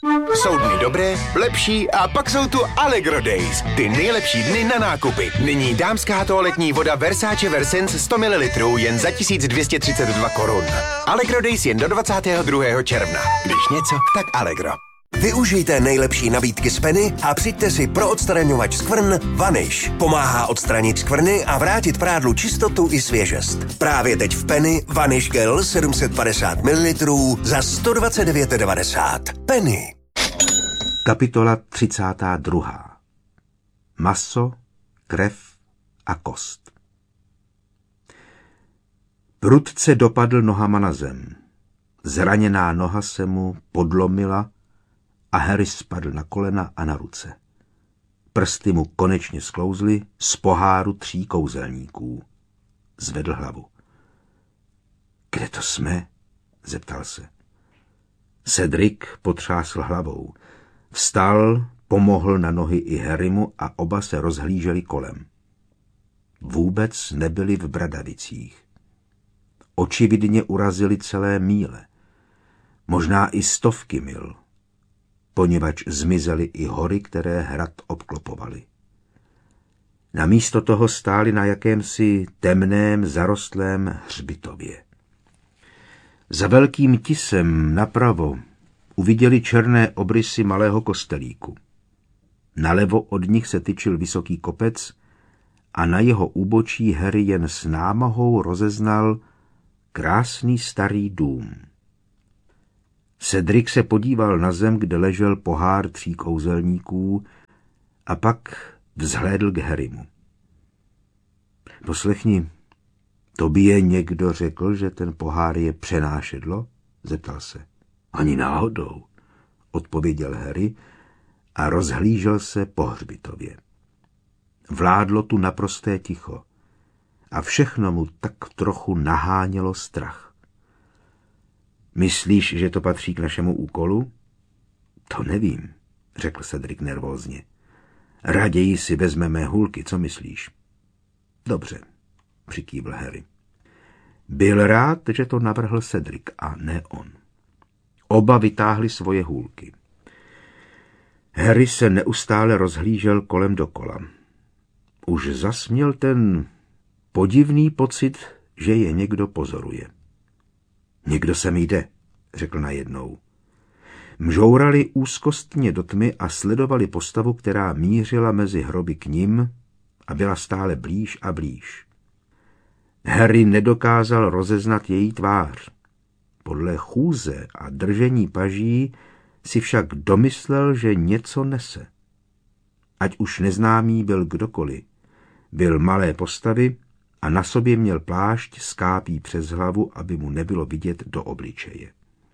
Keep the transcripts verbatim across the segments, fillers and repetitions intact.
Jsou dny dobré, lepší a pak jsou tu Allegro Days. Ty nejlepší dny na nákupy. Nyní dámská toaletní voda Versace Versens sto mililitrů jen za tisíc dvě stě třicet dva korun. Allegro Days jen do dvacátého druhého června. Když něco, tak Allegro. Využijte nejlepší nabídky z Penny a přijďte si pro odstraňovač skvrn Vanish. Pomáhá odstranit skvrny a vrátit prádlu čistotu i svěžest. Právě teď v Penny Vanish Gel sedm set padesát mililitrů za sto dvacet devět devadesát. Penny. Kapitola třicátá druhá. Maso, krev a kost. Prudce dopadl nohama na zem. Zraněná noha se mu podlomila a Harry spadl na kolena a na ruce. Prsty mu konečně sklouzly z poháru tří kouzelníků. Zvedl hlavu. Kde to jsme? Zeptal se. Cedric potřásl hlavou. Vstal, pomohl na nohy i Harrymu a oba se rozhlíželi kolem. Vůbec nebyli v Bradavicích. Očividně urazili celé míle. Možná i stovky mil, poněvadž zmizely i hory, které hrad obklopovaly. Namísto toho stáli na jakémsi temném, zarostlém hřbitově. Za velkým tisem napravo uviděli černé obrysy malého kostelíku. Nalevo od nich se tyčil vysoký kopec a na jeho úbočí Harry jen s námahou rozeznal krásný starý dům. Cedric se podíval na zem, kde ležel pohár tří kouzelníků, a pak vzhlédl k Harrymu. Poslechni, tobě někdo řekl, že ten pohár je přenášedlo? Zeptal se. Ani náhodou, odpověděl Harry a rozhlížel se po hřbitově. Vládlo tu naprosté ticho a všechno mu tak trochu nahánělo strach. Myslíš, že to patří k našemu úkolu? To nevím, řekl Cedric nervózně. Raději si vezmeme hůlky, co myslíš? Dobře, přikývl Harry. Byl rád, že to navrhl Cedric a ne on. Oba vytáhli svoje hůlky. Harry se neustále rozhlížel kolem dokola. Už zasměl ten podivný pocit, že je někdo pozoruje. Někdo sem jde, řekl najednou. Mžourali úzkostně do tmy a sledovali postavu, která mířila mezi hroby k nim a byla stále blíž a blíž. Harry nedokázal rozeznat její tvář. Podle chůze a držení paží si však domyslel, že něco nese. Ať už neznámý byl kdokoliv, byl malé postavy a na sobě měl plášť s kápí přes hlavu, aby mu nebylo vidět do obličeje.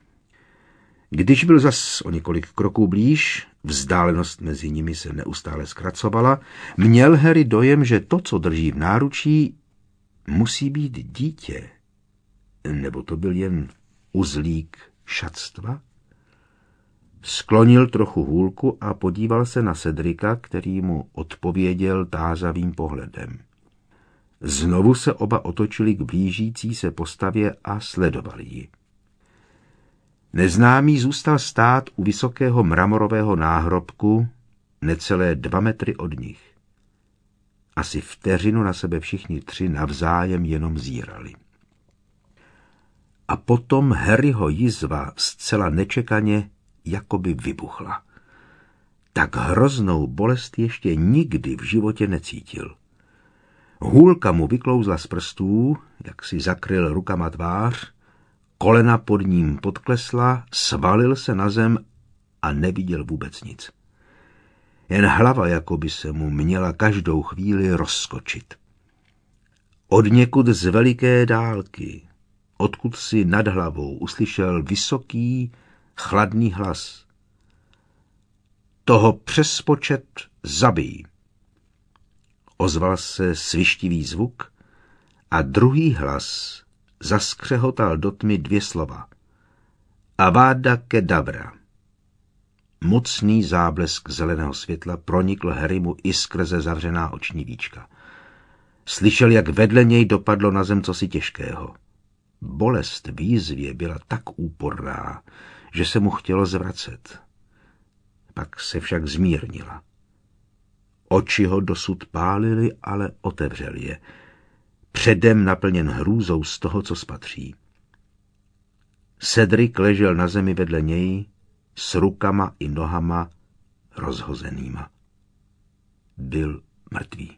Když byl zas o několik kroků blíž, vzdálenost mezi nimi se neustále zkracovala, měl Harry dojem, že to, co drží v náručí, musí být dítě. Nebo to byl jen uzlík šatstva? Sklonil trochu hůlku a podíval se na Cedrika, který mu odpověděl tázavým pohledem. Znovu se oba otočili k blížící se postavě a sledovali ji. Neznámý zůstal stát u vysokého mramorového náhrobku necelé dva metry od nich. Asi vteřinu na sebe všichni tři navzájem jenom zírali. A potom Harryho jizva zcela nečekaně jakoby vybuchla. Tak hroznou bolest ještě nikdy v životě necítil. Hůlka mu vyklouzla z prstů, jak si zakryl rukama tvář, kolena pod ním podklesla, svalil se na zem a neviděl vůbec nic. Jen hlava jako by se mu měla každou chvíli rozskočit. Odněkud z veliké dálky, odkud si nad hlavou uslyšel vysoký, chladný hlas. Toho přes počet zabij. Ozval se svištivý zvuk a druhý hlas zaskřehotal do tmy dvě slova. Avada kedavra. Mocný záblesk zeleného světla pronikl Harrymu i skrze zavřená oční víčka. Slyšel, jak vedle něj dopadlo na zem cosi těžkého. Bolest v jízvě byla tak úporná, že se mu chtělo zvracet. Pak se však zmírnila. Oči ho dosud pálily, ale otevřel je. Předem naplněn hrůzou z toho, co spatří. Cedric ležel na zemi vedle něj s rukama i nohama rozhozenýma. Byl mrtvý.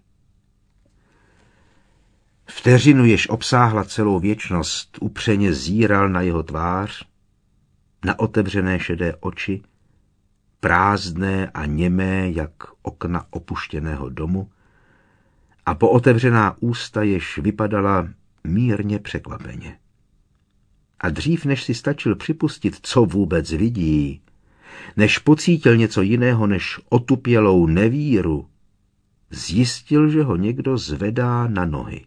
Vteřinu, jež obsáhla celou věčnost, upřeně zíral na jeho tvář, na otevřené šedé oči, prázdné a němé, jak okna opuštěného domu, a pootevřená ústa, jež vypadala mírně překvapeně. A dřív, než si stačil připustit, co vůbec vidí, než pocítil něco jiného než otupělou nevíru, zjistil, že ho někdo zvedá na nohy.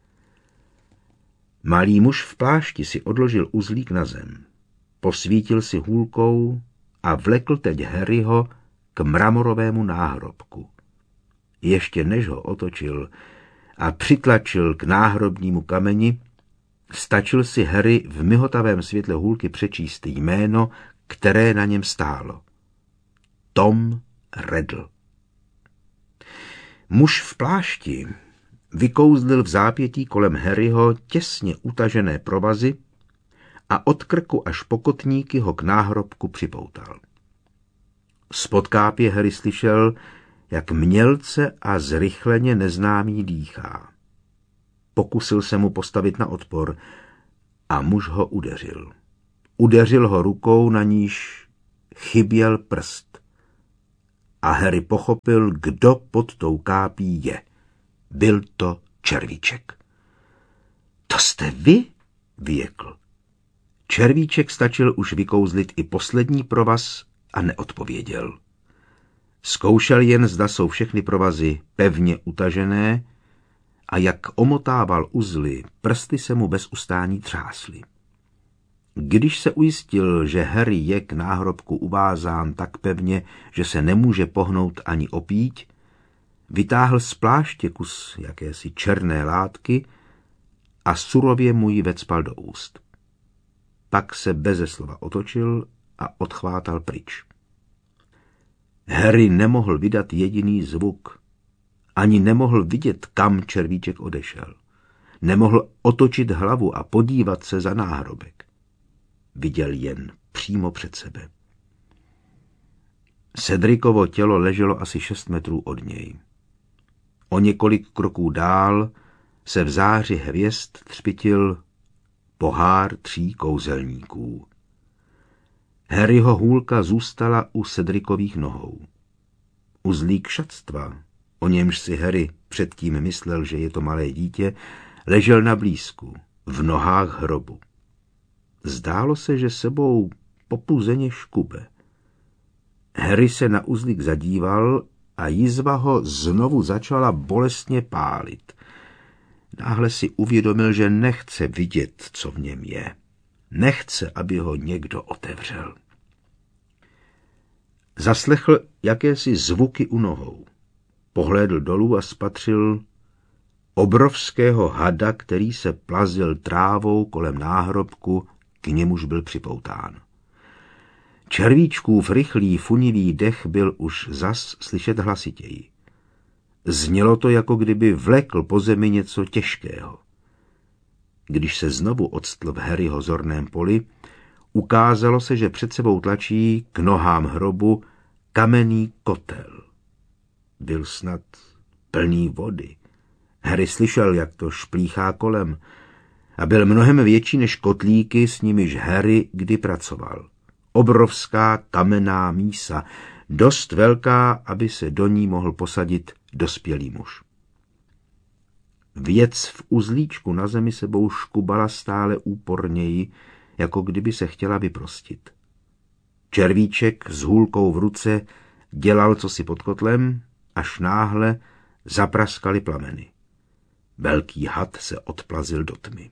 Malý muž v plášti si odložil uzlík na zem, posvítil si hůlkou a vlekl teď Harryho k mramorovému náhrobku. Ještě než ho otočil a přitlačil k náhrobnímu kameni, stačil si Harry v mihotavém světle hůlky přečíst jméno, které na něm stálo. Tom Riddle. Muž v plášti vykouzlil v zápětí kolem Harryho těsně utažené provazy a od krku až po kotníky ho k náhrobku připoutal. Spod kápě Harry slyšel, jak mělce a zrychleně neznámý dýchá. Pokusil se mu postavit na odpor a muž ho udeřil. Udeřil ho rukou, na níž chyběl prst. A Harry pochopil, kdo pod tou kápí je. Byl to Červíček. To jste vy? Vyjekl. Červíček stačil už vykouzlit i poslední provaz a neodpověděl. Zkoušel jen, zda jsou všechny provazy pevně utažené, a jak omotával uzly, prsty se mu bez ustání třásly. Když se ujistil, že Harry je k náhrobku uvázán tak pevně, že se nemůže pohnout ani opít, vytáhl z pláště kus jakési černé látky a surově mu ji vecpal do úst. Pak se beze slova otočil a odchvátal pryč. Harry nemohl vydat jediný zvuk, ani nemohl vidět, kam Červíček odešel. Nemohl otočit hlavu a podívat se za náhrobek. Viděl jen přímo před sebe. Cedricovo tělo leželo asi šest metrů od něj. O několik kroků dál se v záři hvězd třpitil pohár tří kouzelníků. Harryho hůlka zůstala u Cedricových nohou. Uzlík šatstva, o němž si Harry předtím myslel, že je to malé dítě, ležel na blízku, v nohách hrobu. Zdálo se, že sebou popuzeně škube. Harry se na uzlík zadíval a jizva ho znovu začala bolestně pálit. Náhle si uvědomil, že nechce vidět, co v něm je. Nechce, aby ho někdo otevřel. Zaslechl jakési zvuky u nohou. Pohlédl dolů a spatřil obrovského hada, který se plazil trávou kolem náhrobku, k němuž byl připoután. Červíčkův rychlý funivý dech byl už zas slyšet hlasitěji. Znělo to, jako kdyby vlekl po zemi něco těžkého. Když se znovu octl v Harryho zorném poli, ukázalo se, že před sebou tlačí k nohám hrobu kamenný kotel. Byl snad plný vody. Harry slyšel, jak to šplíchá kolem, a byl mnohem větší než kotlíky, s nimiž Harry kdy pracoval. Obrovská kamenná mísa, dost velká, aby se do ní mohl posadit dospělý muž. Věc v uzlíčku na zemi sebou škubala stále úporněji, jako kdyby se chtěla vyprostit. Červíček s hůlkou v ruce dělal cosi pod kotlem, až náhle zapraskaly plameny. Velký had se odplazil do tmy.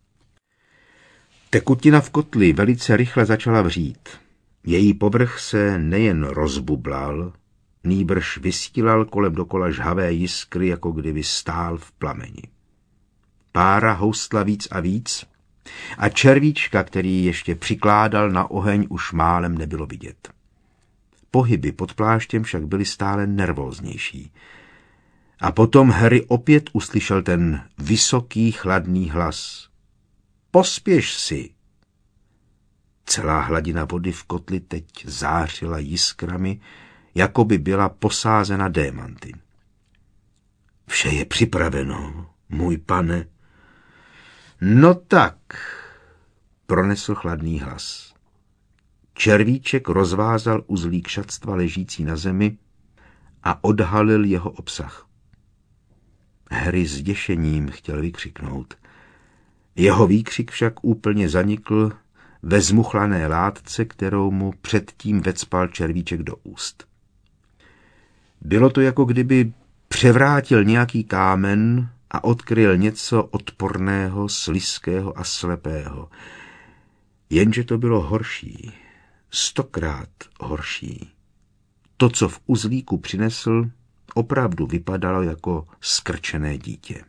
Tekutina v kotli velice rychle začala vřít. Její povrch se nejen rozbublal, nýbrž vystílal kolem dokola žhavé jiskry, jako kdyby stál v plameni. Pára houstla víc a víc a červíčka, který ještě přikládal na oheň, už málem nebylo vidět. pohyby pod pláštěm však byly stále nervóznější. A potom Harry opět uslyšel ten vysoký, chladný hlas. Pospěš si! Celá hladina vody v kotli teď zářila jiskrami, jako by byla posázena démanty. Vše je připraveno, můj pane. No tak, pronesl chladný hlas. Červíček rozvázal uzlík šatstva ležící na zemi a odhalil jeho obsah. Harry s děšením chtěl vykřiknout. Jeho výkřik však úplně zanikl ve zmuchlané látce, kterou mu předtím vecpal červíček do úst. Bylo to, jako kdyby převrátil nějaký kámen a odkryl něco odporného, slizkého a slepého. Jenže to bylo horší, stokrát horší. To, co v uzlíku přinesl, opravdu vypadalo jako skrčené dítě.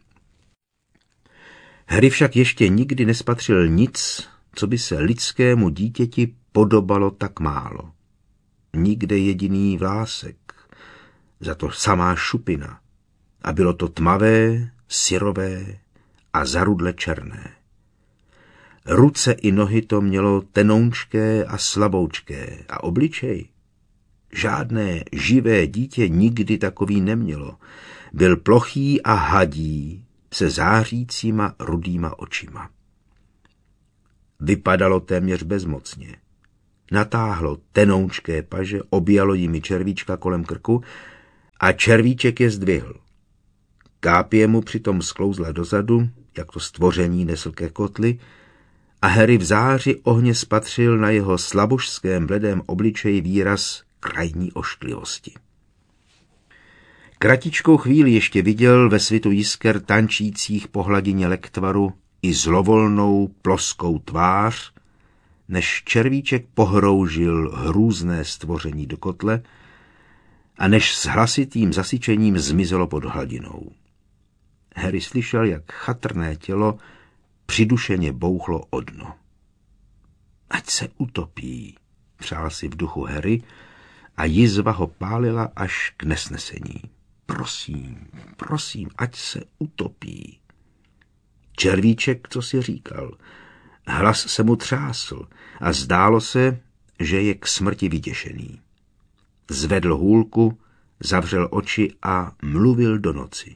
Harry však ještě nikdy nespatřil nic, co by se lidskému dítěti podobalo tak málo. Nikde jediný vlásek, za to samá šupina. A bylo to tmavé, syrové a zarudle černé. Ruce i nohy to mělo tenoučké a slaboučké a obličej. Žádné živé dítě nikdy takový nemělo. Byl plochý a hadí se zářícíma rudýma očima. Vypadalo téměř bezmocně. Natáhlo tenoučké paže, objalo jimi červíčka kolem krku a červíček je zdvihl. Kápě mu přitom sklouzla dozadu, jak to stvoření nesl ke kotli, a Harry v záři ohně spatřil na jeho slabožském bledém obličeji výraz krajní ošklivosti. Kratičkou chvíli ještě viděl ve svitu jisker tančících po hladině lektvaru i zlovolnou ploskou tvář, než červíček pohroužil hrůzné stvoření do kotle a než s hlasitým zasyčením zmizelo pod hladinou. Harry slyšel, jak chatrné tělo přidušeně bouchlo o dno. Ať se utopí, přál si v duchu Harry a jizva ho pálila až k nesnesení. Prosím, prosím, ať se utopí. Červíček, co si říkal, hlas se mu třásl a zdálo se, že je k smrti vyděšený. Zvedl hůlku, zavřel oči a mluvil do noci.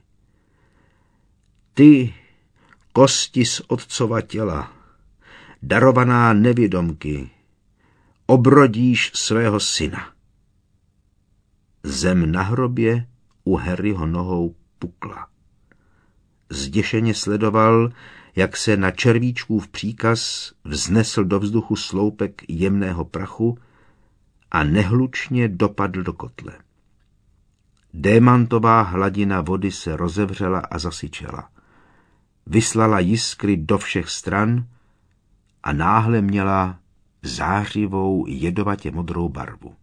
Ty, kosti z otcova těla, darovaná nevědomky, obrodíš svého syna. Zem na hrobě u Harryho nohou pukla. Zděšeně sledoval, jak se na červíčkův příkaz vznesl do vzduchu sloupek jemného prachu a nehlučně dopadl do kotle. Démantová hladina vody se rozevřela a zasyčela. Vyslala jiskry do všech stran a náhle měla zářivou jedovatě modrou barvu.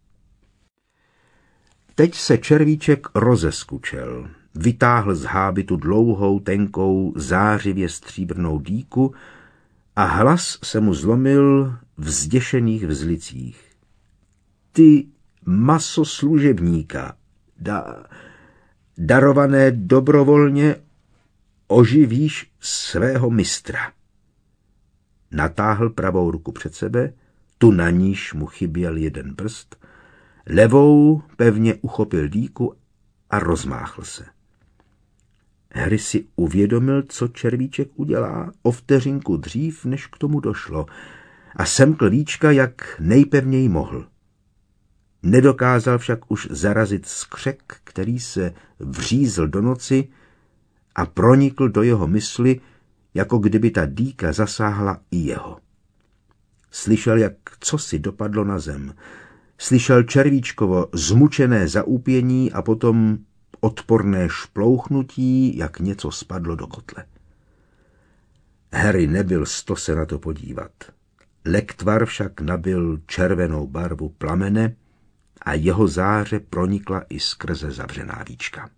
Teď se červíček rozeskučel, vytáhl z hábitu dlouhou, tenkou, zářivě stříbrnou dýku a hlas se mu zlomil v zděšených vzlicích. Ty maso služebníka, da, darované dobrovolně, oživíš svého mistra. Natáhl pravou ruku před sebe, tu na níž mu chyběl jeden prst, levou pevně uchopil dýku a rozmáchl se. Harry si uvědomil, co červíček udělá o vteřinku dřív, než k tomu došlo, a semkl víčka, jak nejpevněji mohl. Nedokázal však už zarazit skřek, který se vřízl do noci a pronikl do jeho mysli, jako kdyby ta dýka zasáhla i jeho. Slyšel, jak cosi dopadlo na zem. Slyšel červíčkovo zmučené zaúpění a potom odporné šplouchnutí, jak něco spadlo do kotle. Harry nebyl sto se na to podívat. Lektvar však nabyl červenou barvu plamene a jeho záře pronikla i skrze zavřená víčka.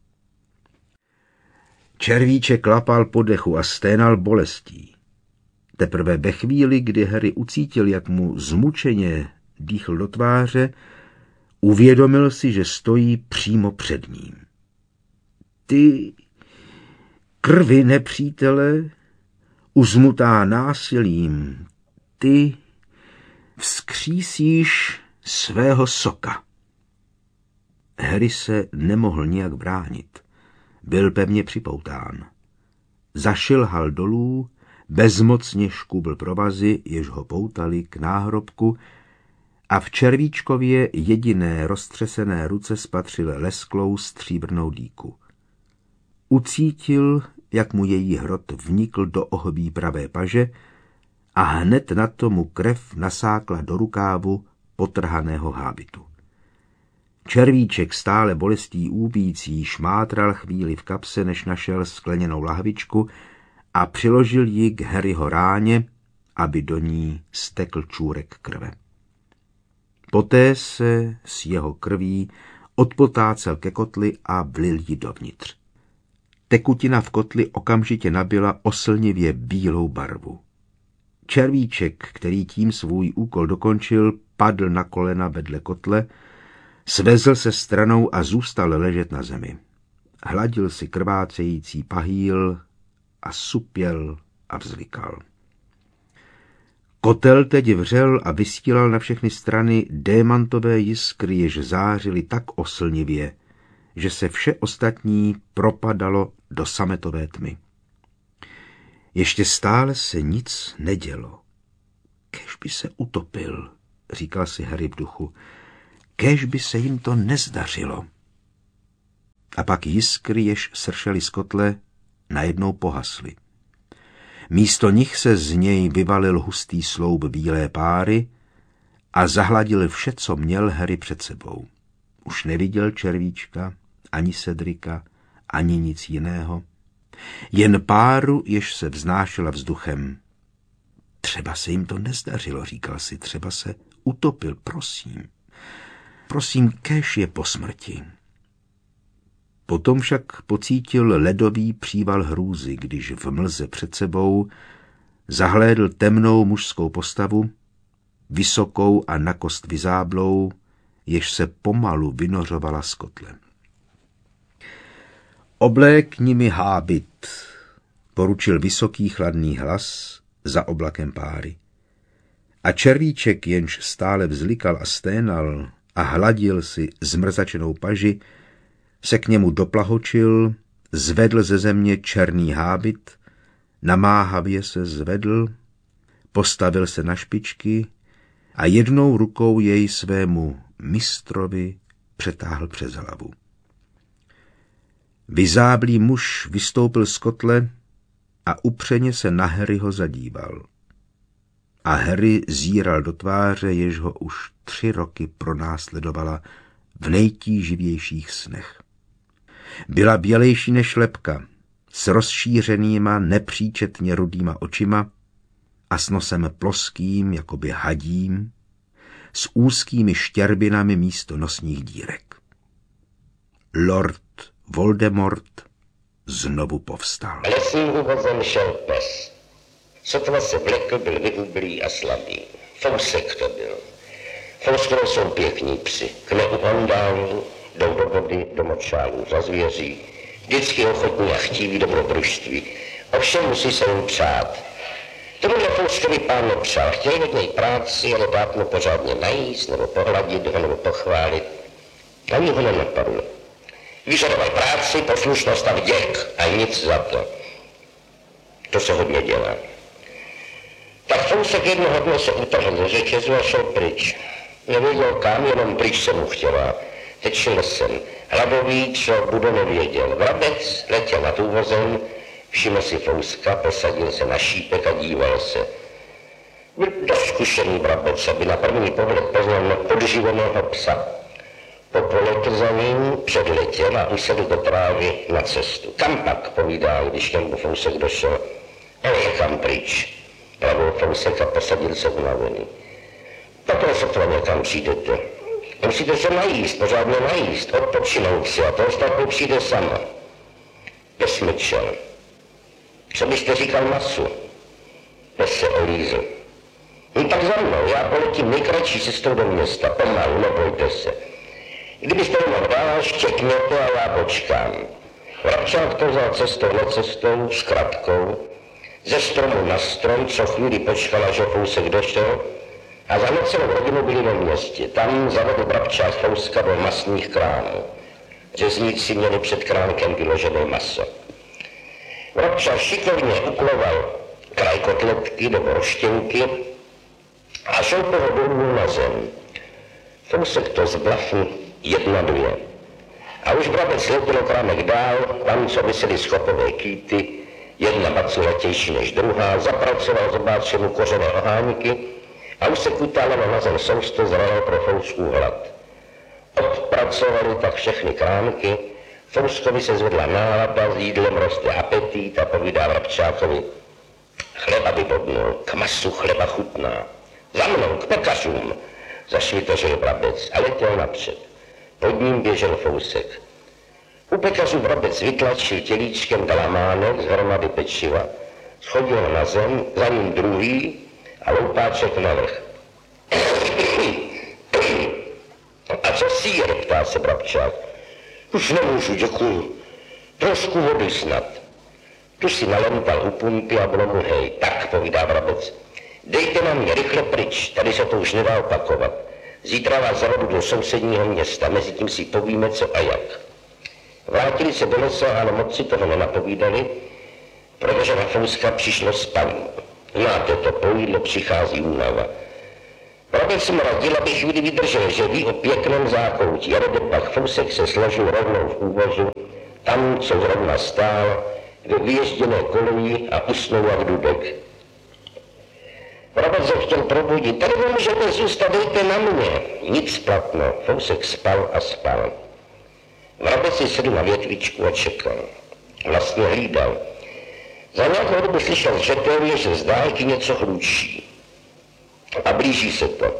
Červíček klapal po dechu a sténal bolestí. Teprve ve chvíli, kdy Harry ucítil, jak mu zmučeně dýchl do tváře, Uvědomil si, že stojí přímo před ním. Ty krvi nepřítele, uzmutá násilím, ty vzkřísíš svého soka. Harry se nemohl nijak bránit. Byl pevně připoután. Zašilhal dolů, bezmocně škubl provazy, jež ho poutali k náhrobku, a v červíčkově jediné roztřesené ruce spatřil lesklou stříbrnou dýku. Ucítil, jak mu její hrot vnikl do ohbí pravé paže a hned na tomu krev nasákla do rukávu potrhaného hábitu. Červíček stále bolestí úbící šmátral chvíli v kapse, než našel skleněnou lahvičku a přiložil ji k Harryho ráně, aby do ní stekl čůrek krve. Poté se s jeho krví odpotácel ke kotli a vlil ji dovnitř. Tekutina v kotli okamžitě nabyla oslnivě bílou barvu. Červíček, který tím svůj úkol dokončil, padl na kolena vedle kotle, svezl se stranou a zůstal ležet na zemi. Hladil si krvácející pahýl a supěl a vzlikal. Kotel teď vřel a vystílal na všechny strany démantové jiskry, jež zářily tak oslnivě, že se vše ostatní propadalo do sametové tmy. Ještě stále se nic nedělo. Kéž by se utopil, říkal si Harry v duchu. Kéž by se jim to nezdařilo. A pak jiskry, jež sršely z kotle, najednou pohasly. Místo nich se z něj vyvalil hustý sloup bílé páry a zahladil vše, co měl Harry před sebou. Už neviděl červíčka, ani Cedrika, ani nic jiného. Jen páru, jež se vznášela vzduchem. Třeba se jim to nezdařilo, říkal si, třeba se utopil, prosím. Prosím, kéž je po smrti. Potom však pocítil ledový příval hrůzy, když v mlze před sebou zahlédl temnou mužskou postavu, vysokou a na kost vyzáblou, jež se pomalu vynořovala z kotle. Oblékni mi hábit, poručil vysoký chladný hlas za oblakem páry. A červíček, jenž stále vzlikal a sténal a hladil si zmrzačenou paži, se k němu doplahočil, zvedl ze země černý hábit, namáhavě se zvedl, postavil se na špičky a jednou rukou jej svému mistrovi přetáhl přes hlavu. Vyzáblý muž vystoupil z kotle a upřeně se na Harryho zadíval. A Harry zíral do tváře, jež ho už tři roky pronásledovala v nejtíživějších snech. Byla bělejší než lebka, s rozšířenýma nepříčetně rudýma očima a s nosem ploským, jakoby hadím, s úzkými štěrbinami místo nosních dírek. Lord Voldemort znovu povstal. Lesním uvozem šel pes. Sotva se vlekl, byl vyhublý a slabý. Fousek to byl. Fouskové jsou pěkní psi. Kne u vandálů, jdou do vody, do močálů za zvěří. Vždycky ochotní a chtíví dobrodružství. Ovšem musí se jim přát. Tomuhle Fouskovi pán nepřál. Chtěl od něj práci, ale dát mu pořádně najíst, nebo pohladit ho, nebo pochválit. Ani ho nenapadlo. Vyžadoval práci, poslušnost a vděk a nic za to. To se hodně dělá. Tak Fousek jednoho dne se utrhl ze řetězu a šel pryč. Nevěděl kam, jenom pryč se mu chtěla. Teď šel lesem. Hladový, co bude, nevěděl. Vrabec letěl nad úvozem, všiml si Fouska, posadil se na šípek a díval se. Byl dost zkušený vrabec, aby na první pohled poznal podživeného psa. Popoletl za ním, předletěl a usedl do trávy na cestu. Kam pak, povídal, když k němu Fousek došel. Ale kam pryč. Pravil Fousek a posadil se unavený. Takhle sotva někam přijdete. Musíte se najíst, pořádně najíst, odpočinout si a to ostatní přijde sama. Pes mlčel. Co byste říkal masu? Pes se olízl. No tak za mnou, já poletím nejkratší cestou do města, pomalu, nebojte se. Kdybyste jenom dál, štěkněte a já počkám. Vrabčátko vzal cestou necestou s kratkou, ze stromu na strom, co chvíli počkala, že Fousek došel, a za necelou hodinu byli ve městě. Tam zavedl vrabčák Fouska do masných kránů. Řezníci měli před kránkem vyložené maso. Vrabčák šikovně ukloval kraj kotletky nebo roštěnky a šel toho dolů na zem. Fousek to zblafl jedna, dvě. A už vrabec letěl krámek dál, tam, co visely schopové kýty, jedna baculatější než druhá, zapracoval zobáčemu kořené ohánky a už se kutálo na zem sousto zralo pro Fousku hlad. Odpracovali tak všechny kránky, Fouskovi se zvedla nálada, s jídlem roste apetít a povídá vrabčákovi: chleba vybodnul, k masu chleba chutná. Za mnou, k pekařům, zašvitořil vrabec a letěl napřed. Pod ním běžel Fousek. U pekařů vrabec vytlačil tělíčkem dalamánek z hromady pečiva, schodil na zem, za ním druhý a loupáček navrch. A co sír, ptá se vrabčák. Už nemůžu, děkuju. Trošku vody snad. Tu si nalental u pumpy a bylo mu hej. Tak, povídá vrabec. Dejte na mě rychle pryč, tady se to už nedá opakovat. Zítra vás zavedu do sousedního města, mezi tím si povíme co a jak. Vrátili se do lesa, ale moc si toho nenapovídali, protože na Fouska přišlo spaní. Máte to, po jídle přichází únava. Vrabec mu radil, aby chvíli vydržel, že ví o pěkném zákoutí, ale pak Fousek se složil rovnou v úvozu, tam, co zrovna stál, ve vyježděné koleji a usnul jak dudek. Vrabec ho chtěl probudit. Tady vy můžete zůstat, dejte na mě. Nic platno. Fousek spal a spal. Vrabec si sedl na větvičku a čekal. Vlastně hlídal. Za nějakou dobu slyšel zřetelně, že z dálky něco hlučí. A blíží se to.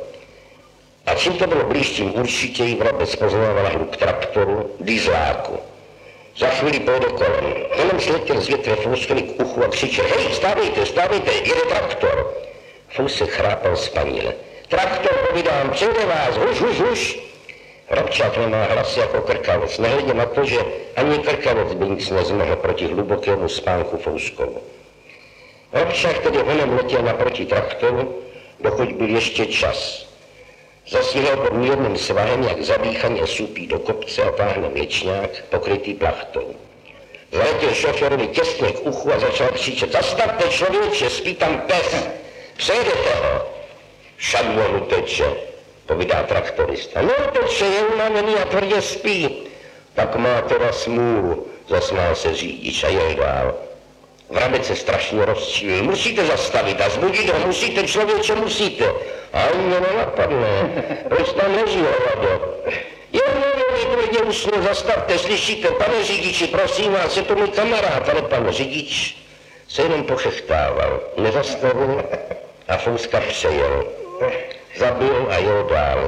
A čím to bylo blíž, tím určitěji Vrabec poznával hluk traktoru, diesláku. Za chvíli pojede kolem. Jenom sletěl z větve Fouskovi k uchu a křičel: hej, stávejte, stávejte, jede traktor. Fousek chrápal spanile. Traktor, povídám, přejde vás, huš, huš, huš. Vrabčák nemá hlas jako krkavec, nehledě na to, že ani krkavec by nic nezmohl proti hlubokému spánku Fouskovu. Vrabčák tedy honem letěl naproti traktoru, dokud byl ještě čas. Zasíhal pod mírným svahem, jak zadýchaně supí do kopce a táhne věčňák, pokrytý plachtou. Zaletěl šoférovi těsně k uchu a začal křičet: zastavte, člověče, spí tam pes! Přejdete ho. Šadlo mu teče, povídá traktorista. No teče, je unavený a tvrdě spí. Tak má teda smůlu, zasmál se řidič a jel dál. Vrabec se strašně rozčílil. Musíte zastavit a zbudit ho, musíte, člověče, musíte. A mě nenapadne, proč tam leží, hovado? Jednou tvrdě usnul, zastavte, slyšíte, pane řidiči, prosím vás, je to můj kamarád, ale pan řidič se jenom pochechtával, nezastavil a Fouska přejel. Zabil a jel dál.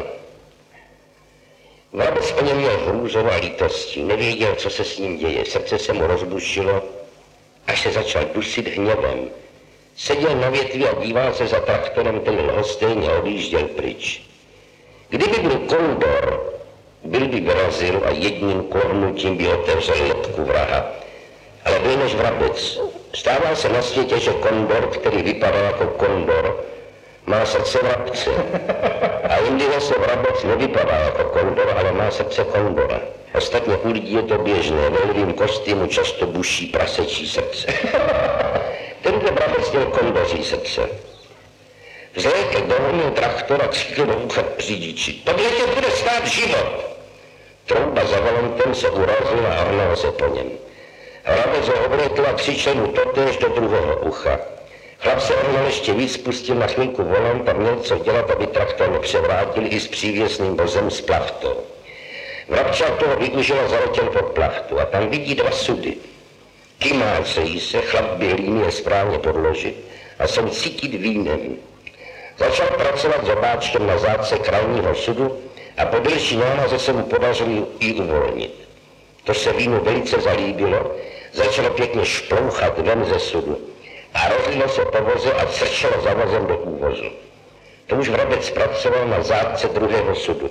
Vrabec o něm měl hrůzou a lítostí, nevěděl, co se s ním děje, srdce se mu rozbušilo, až se začal dusit hněvem. Seděl na větvi a díval se za traktorem, ten lhostejně odjížděl pryč. Kdyby byl kondor, byl by vyrazil a jedním kornutím by otevřel lepku vraha. Ale byl než vrabec. Stává se na světě, že kondor, který vypadá jako kondor, má srdce vrabce. A jindy zase vrabec nevypadá jako kondor, ale má srdce kondora. Ostatně u lidí je to běžné, ve lvím kostýmu často buší prasečí srdce. Tenhle vrabec měl kondoří srdce. Vzlétl dohonil traktor a křikl do ucha řidiči: tohle tě bude stát život. Trouba za volantem se urazila a hnal se po něm. Vrabec ho obletl a křičel mu totéž do druhého ucha. Chlap se ohnal ještě víc, pustil na chvilku volant a měl co dělat, aby traktor nepřevrátil i s přívěsným vozem s plachtou. Vrabčák toho využil a zaletěl pod plachtu a tam vidí dva sudy. Kymácejí se, chlap bělým je správně podložit a jsou cítit vínem. Začal pracovat zobáčkem na zádce krajního sudu a po delší námaze se mu podařilo ji uvolnit. To se vínu velice zalíbilo, začalo pěkně šplouchat ven ze sudu a rozlilo se po voze a crčelo za vozem do úvozu. To už vrabec pracoval na zádce druhého sudu.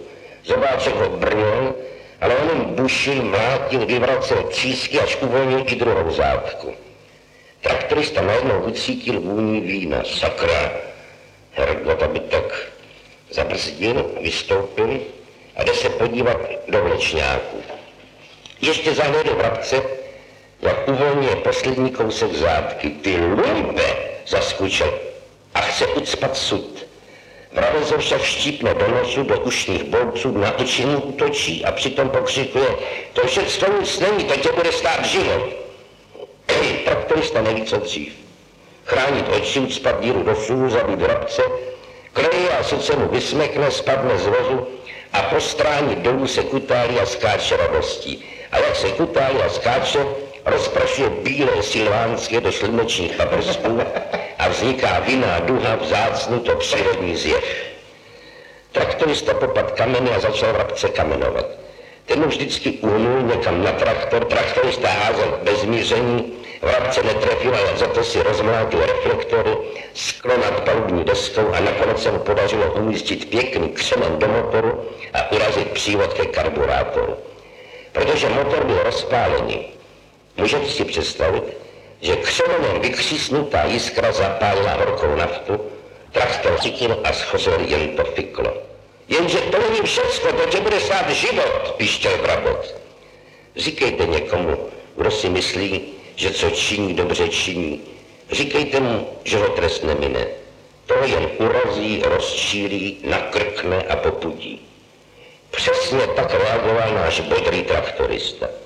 Zobáček ho brnil, ale on jim bušil, mlátil, vyvracel třísky, až uvolnil i druhou zátku. Traktorista najednou ucítil vůni vína. Sakra, Hergot, aby tak zabrzdil, vystoupil a jde se podívat do vlečňáku. Ještě zahlédl Vrabce, jak uvolňuje poslední kousek zátky. Ty lumpe, zaskučel a chce ucpat sud. Vrabec ho však štípne do nosu, do ušních bolců, na oči mu útočí a přitom pokřikuje: to všecko nic není, to tě bude stát život. Traktorista neví, co dřív. Chránit oči, ucpat díru do sůlu, zabít Vrabce, kleje a sice mu vysmekne, spadne z vozu a po stráni dolů se kutálí a skáče radostí. A jak se kutálí a skáče, rozprašuje bílé silvánské do slunečních paprsků a vzniká vinná duha, vzácnuto přírodní zjev. Traktorista popad kameny a začal Vrabce kamenovat. Ten mu vždycky uhnul někam na traktor, traktorista házel bez míření, Vrabce netrefil a za to si rozmlátil reflektory, sklo nad palubní deskou a nakonec se mu podařilo umístit pěkný křemen do motoru a urazit přívod ke karburátoru. Protože motor byl rozpálený. Můžete si představit, že křemenem vykřísnutá jiskra zapálila horkou naftu, traktor chytil a schořel, jen to fiklo. Jenže to není všecko, to tě bude stát život, pištěl Vrabec. Říkejte někomu, kdo si myslí, že co činí, dobře činí. Říkejte mu, že ho trest nemine. To jen urazí, rozčílí, nakrkne a popudí. Přesně tak reagoval náš bodrý traktorista.